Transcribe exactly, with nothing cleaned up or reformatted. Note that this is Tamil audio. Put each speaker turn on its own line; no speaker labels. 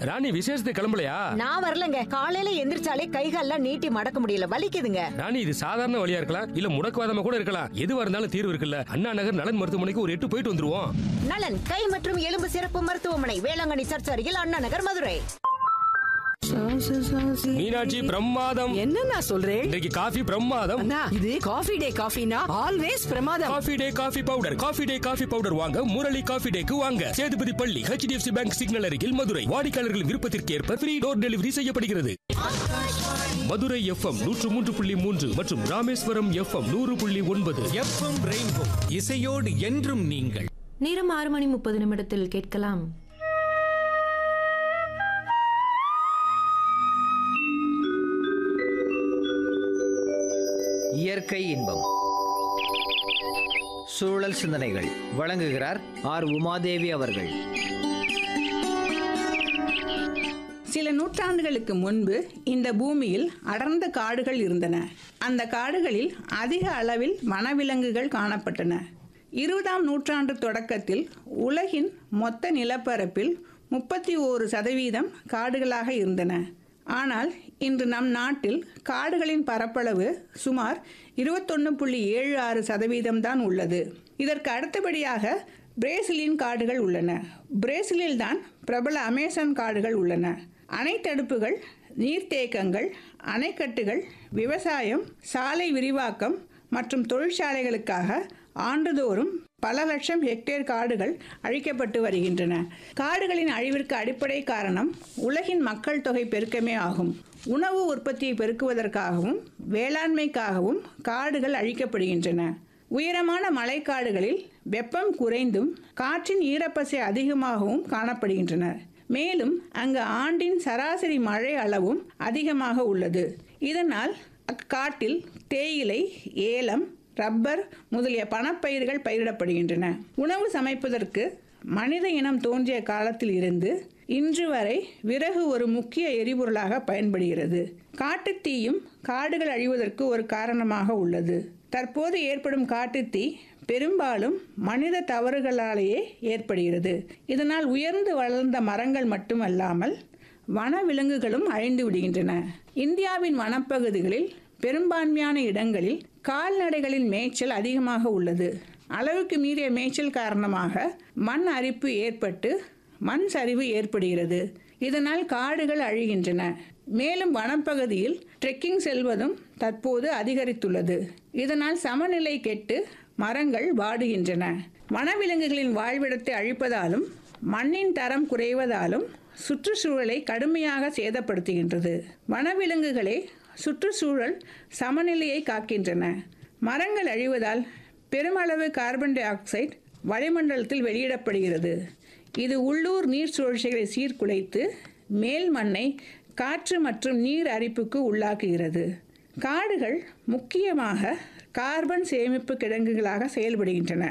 ராணி விசேஷத்துக்கு கிளம்பலையா?
நான் வரலங்க. காலையில எந்திரிச்சாலே கைகால்லாம் நீட்டி மடக்க முடியல, வலிக்குதுங்க.
ராணி இது சாதாரண வழியா இருக்கலாம், இல்ல முடக்குவாதமா கூட இருக்கலாம். எதுவா இருந்தாலும் தீர்வு இருக்குல்ல. அண்ணா நகர் நலன் மருத்துவமனைக்கு ஒரு எட்டு போயிட்டு வந்துருவோம்.
நலன் கை மற்றும் எலும்பு சிறப்பு மருத்துவமனை, வேளாங்கண்ணி சர்ச் அருகில், அண்ணா நகர், மதுரை.
மீனாட்சி பிரமாதம்.
என்ன நான் சொல்றேன்?
இன்னைக்கு காஃபி பிரமாதம்.
அண்ணா, இது காஃபி டே காஃபினா ஆல்வேஸ் பிரமாதம்.
Coffee day coffee powder. Coffee day coffee powder வாங்க முரளி காஃபி டேக்கு வாங்க. சேதுபதி பள்ளி, H D F C bank signal அருகில், மதுரை. வாடிக்கையாளர்கள் விருப்பத்திற்கு ஏற்ப ஃப்ரீ டோர் டெலிவரி செய்யப்படுகிறது. மதுரை எஃப் எம் நூற்று மூன்று புள்ளி மூன்று மற்றும் ராமேஸ்வரம் எஃப் எம் நூறு புள்ளி ஒன்பது.
எஃப் எம் ரெயின்போ, இசையோடு என்றும் நீங்கள்.
நேரம் ஆறு மணி முப்பது நிமிடத்தில் கேட்கலாம்
இயற்கை இன்பம், சூழல் சிந்தனைகள். வழங்குகிறார் ஆர் உமாதேவி அவர்கள்.
சில நூற்றாண்டுகளுக்கு முன்பு இந்த பூமியில் அடர்ந்த காடுகள் இருந்தன. அந்த காடுகளில் அதிக அளவில் வனவிலங்குகள் காணப்பட்டன. இருபதாம் நூற்றாண்டு தொடக்கத்தில் உலகின் மொத்த நிலப்பரப்பில் முப்பத்தி ஓரு சதவீதம் காடுகளாக இருந்தன. ஆனால் இன்று நம் நாட்டில் காடுகளின் பரப்பளவு சுமார் இருபத்தொன்று புள்ளி ஏழு ஆறு சதவீதம் தான் உள்ளது. இதற்கு அடுத்தபடியாக பிரேசிலின் காடுகள் உள்ளன. பிரேசிலில்தான் பிரபல அமேசான் காடுகள் உள்ளன. அணைத்தடுப்புகள், நீர்த்தேக்கங்கள், அணைக்கட்டுகள், விவசாயம், சாலை விரிவாக்கம் மற்றும் தொழிற்சாலைகளுக்காக ஆண்டுதோறும் பல லட்சம் ஹெக்டேர் காடுகள் அழிக்கப்பட்டு வருகின்றன. காடுகளின் அழிவிற்கு அடிப்படை காரணம் உலகின் மக்கள் தொகை பெருக்கமே ஆகும். உணவு உற்பத்தியை பெருக்குவதற்காகவும் வேளாண்மைக்காகவும் காடுகள் அழிக்கப்படுகின்றன. உயரமான மலைக்காடுகளில் வெப்பம் குறைந்தும் காற்றின் ஈரப்பசை அதிகமாகவும் காணப்படுகின்றன. மேலும் அங்கு ஆண்டின் சராசரி மழை அளவும் அதிகமாக உள்ளது. இதனால் அக்காட்டில் தேயிலை, ஏலம், ரப்பர் முதலிய பணப்பயிர்கள் பயிரிடப்படுகின்றன. உணவு சமைப்பதற்கு மனித இனம் தோன்றிய காலத்தில் இருந்து இன்று வரை விறகு ஒரு முக்கிய எரிபொருளாக பயன்படுகிறது. காட்டுத்தீயும் காடுகள் அழிவதற்கு ஒரு காரணமாக உள்ளது. தற்போது ஏற்படும் காட்டுத்தீ பெரும்பாலும் மனித தவறுகளாலேயே ஏற்படுகிறது. இதனால் உயர்ந்து வளர்ந்த மரங்கள் மட்டுமல்லாமல் வனவிலங்குகளும் அழிந்து விடுகின்றன. இந்தியாவின் வனப்பகுதிகளில் பெரும்பான்மையான இடங்களில் கால்நடைகளின் மேய்ச்சல் அதிகமாக உள்ளது. அளவுக்கு மீறிய மேய்ச்சல் காரணமாக மண் அரிப்பு ஏற்பட்டு மண் சரிவு ஏற்படுகிறது. இதனால் காடுகள் அழிகின்றன. மேலும் வனப்பகுதியில் ட்ரெக்கிங் செல்வதும் தற்போது அதிகரித்துள்ளது. இதனால் சமநிலை கெட்டு மரங்கள் வாடுகின்றன. வனவிலங்குகளின் வாழ்விடத்தை அழிப்பதாலும் மண்ணின் தரம் குறைவதாலும் சுற்றுச்சூழலை கடுமையாக சேதப்படுத்துகின்றது. வனவிலங்குகளே சுற்றுச்சூழல் சமநிலையை காக்கின்றன. மரங்கள் அழிவதால் பெருமளவு கார்பன் டை ஆக்சைடு வளிமண்டலத்தில் வெளியிடப்படுகிறது. இது உள்ளூர் நீர் சுழற்சிகளை சீர்குலைத்து மேல் மண்ணை காற்று மற்றும் நீர் அரிப்புக்கு உள்ளாக்குகிறது. காடுகள் முக்கியமாக கார்பன் சேமிப்பு கிடங்குகளாக செயல்படுகின்றன.